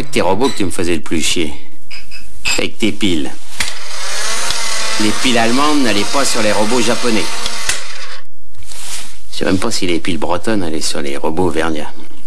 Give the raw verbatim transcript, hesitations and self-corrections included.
avec tes robots que tu me faisais le plus chier. Avec tes piles. Les piles allemandes n'allaient pas sur les robots japonais. Je sais même pas si les piles bretonnes allaient sur les robots vernias.